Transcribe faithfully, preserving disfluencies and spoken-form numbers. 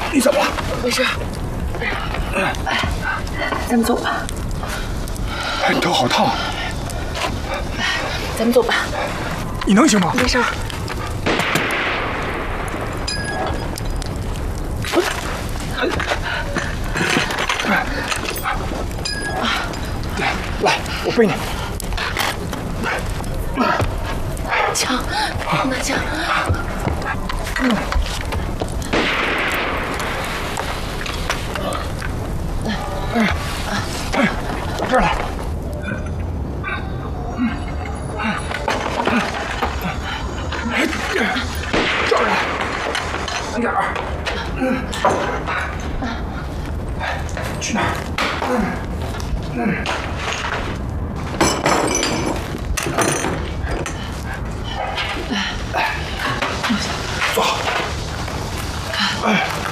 你怎么了？ 没事。哎，咱们走吧。 哎，头好烫。 咱们走吧。 你能行吗？ 没事。 来，来，我背你。 枪，拿枪。嗯。 哎，哎，到这儿来。这儿来，慢点儿。去哪儿？嗯嗯。坐好。哎。